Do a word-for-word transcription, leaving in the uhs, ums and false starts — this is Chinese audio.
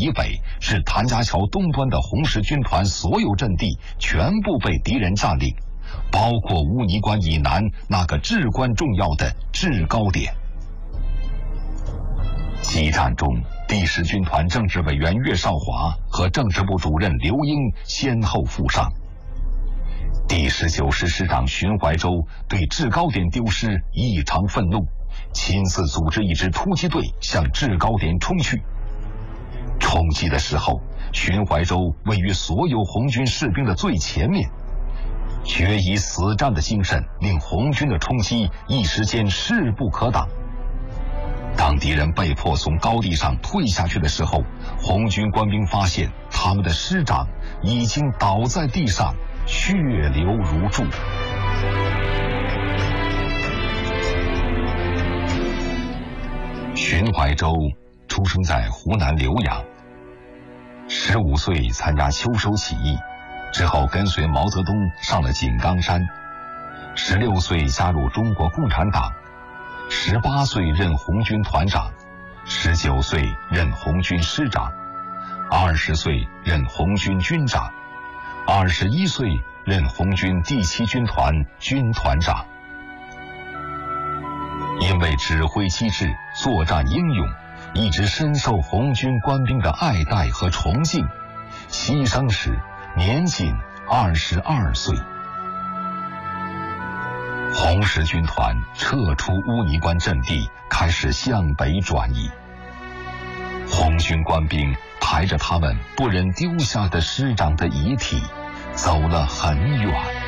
以北至谭家桥东端的红十军团所有阵地全部被敌人占领，包括乌泥关以南那个至关重要的制高点。激战中，第十军团政治委员岳少华和政治部主任刘英先后负伤。第十九师师长荀怀洲对制高点丢失异常愤怒，亲自组织一支突击队向制高点冲去。冲击的时候，荀怀洲位于所有红军士兵的最前面，决一死战的精神令红军的冲击一时间势不可挡。当敌人被迫从高地上退下去的时候，红军官兵发现他们的师长已经倒在地上，血流如注。荀怀洲出生在湖南浏阳，十五岁参加秋收起义，之后跟随毛泽东上了井冈山，十六岁加入中国共产党，十八岁任红军团长，十九岁任红军师长，二十岁任红军军长，二十一岁任红军第七军团军团长。因为指挥机智、作战英勇，一直深受红军官兵的爱戴和崇敬，牺牲时年仅二十二岁。红十军团撤出乌泥关阵地，开始向北转移。红军官兵抬着他们不忍丢下的师长的遗体，走了很远。